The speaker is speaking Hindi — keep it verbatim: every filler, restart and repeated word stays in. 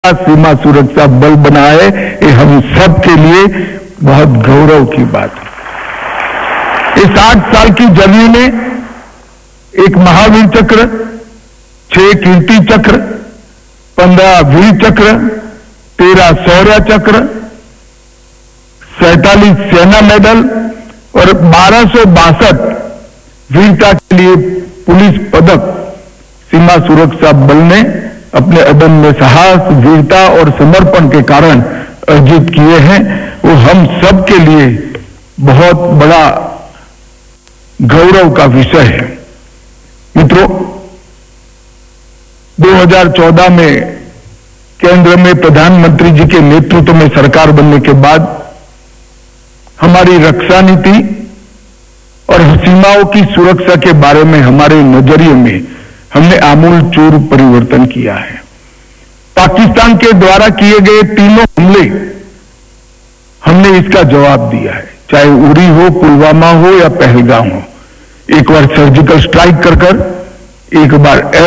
सीमा सुरक्षा बल बना है, ये हम सब के लिए बहुत गौरव की बात है। इस आठ साल की जर्नी में एक महावीर चक्र, छह कीर्ति चक्र, पंद्रह वीर चक्र, तेरह शौर्य चक्र, सैतालीस सेना मेडल और बारह सौ बासठ वीरता के लिए पुलिस पदक सीमा सुरक्षा बल ने अपने अदम्य साहस, वीरता और समर्पण के कारण अर्जित किए हैं। वो हम सब के लिए बहुत बड़ा गौरव का विषय है। मित्रों, दो हज़ार चौदह में केंद्र में प्रधानमंत्री जी के नेतृत्व में सरकार बनने के बाद हमारी रक्षा नीति और सीमाओं की सुरक्षा के बारे में हमारे नजरिए में हमने आमूल चूर परिवर्तन किया है। पाकिस्तान के द्वारा किए गए तीनों हमले हमने इसका जवाब दिया है, चाहे उरी हो, पुलवामा हो या पहलगाम हो। एक बार सर्जिकल स्ट्राइक कर कर, एक बार एयर